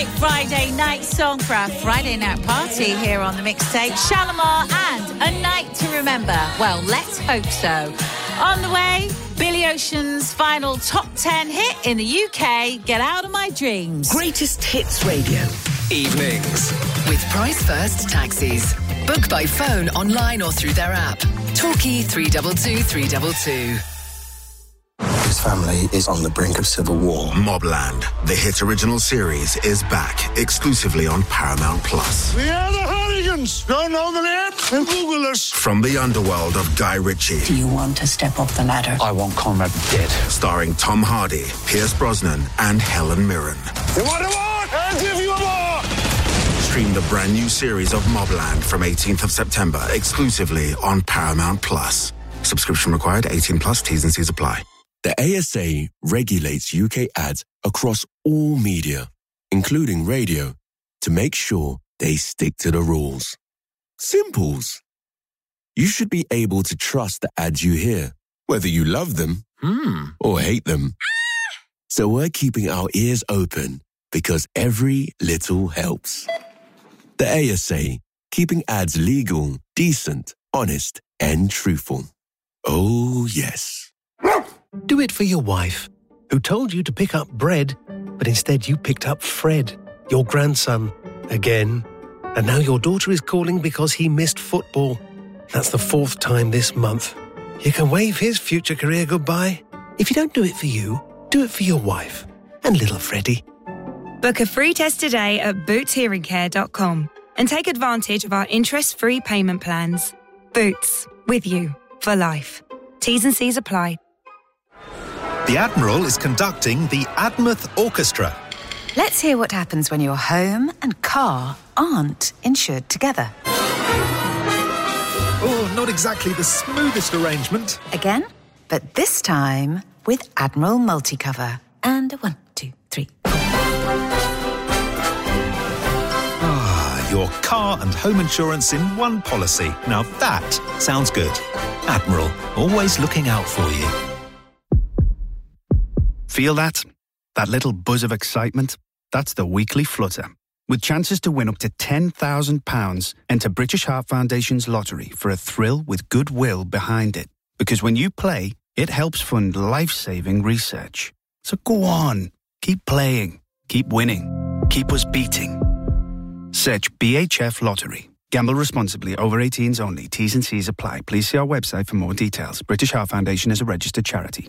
Friday night song for our Friday night party here on the mixtape. Shalimar and A Night to Remember. Well, let's hope so. On the way, Billy Ocean's final top 10 hit in the UK, Get Out of My Dreams. Greatest Hits Radio. Evenings. With Price First Taxis. Book by phone, online or through their app. Torquay 322 322. His family is on the brink of civil war. Mobland, the hit original series, is back exclusively on Paramount+. We are the Hooligans. Don't know the name? Then Google us. From the underworld of Guy Ritchie. Do you want to step up the ladder? I want Conrad dead. Starring Tom Hardy, Pierce Brosnan, and Helen Mirren. You want a war? I'll give you a war. Stream the brand new series of Mobland from 18th of September exclusively on Paramount+. Subscription required, 18+, T's and C's apply. The ASA regulates UK ads across all media, including radio, to make sure they stick to the rules. Simples. You should be able to trust the ads you hear, whether you love them or hate them. So we're keeping our ears open because every little helps. The ASA, keeping ads legal, decent, honest, and truthful. Oh, yes. Do it for your wife, who told you to pick up bread, but instead you picked up Fred, your grandson, again. And now your daughter is calling because he missed football. That's the 4th time this month. You can wave his future career goodbye. If you don't do it for you, do it for your wife and little Freddie. Book a free test today at bootshearingcare.com and take advantage of our interest-free payment plans. Boots, with you for life. T's and C's apply. The Admiral is conducting the Admouth Orchestra. Let's hear what happens when your home and car aren't insured together. Oh, not exactly the smoothest arrangement. Again, but this time with Admiral Multicover. And 1, 2, 3. Ah, your car and home insurance in one policy. Now that sounds good. Admiral, always looking out for you. Feel that? That little buzz of excitement? That's the weekly flutter. With chances to win up to £10,000, enter British Heart Foundation's lottery for a thrill with goodwill behind it. Because when you play, it helps fund life-saving research. So go on. Keep playing. Keep winning. Keep us beating. Search BHF Lottery. Gamble responsibly. Over 18s only. T's and C's apply. Please see our website for more details. British Heart Foundation is a registered charity.